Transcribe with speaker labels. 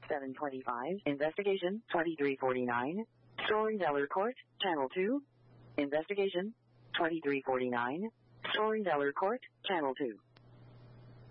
Speaker 1: 725. Investigation 2349. Storyteller Court, Channel 2. Investigation 2349. Storyteller Court, Channel 2.